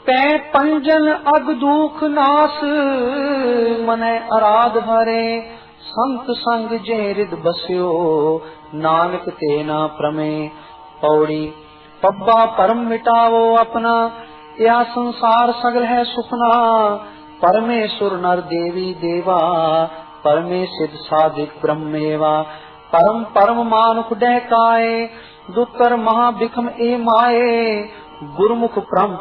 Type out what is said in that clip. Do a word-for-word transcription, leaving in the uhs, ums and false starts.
तै पंजन अग दुख नास मनै आराध हरे संत संग जे हृद बस्यो नानक ते ना प्रमे। पौड़ी पब्बा परम मिटावो अपना या संसार सगल है सुपना। परमेश्वर नर देवी देवा परमे सिद्ध साधिक ब्रह्मेवा। परम परम मानुख डहकाए दुतर महा बिखम ए माए गुरमुख ब्रह्म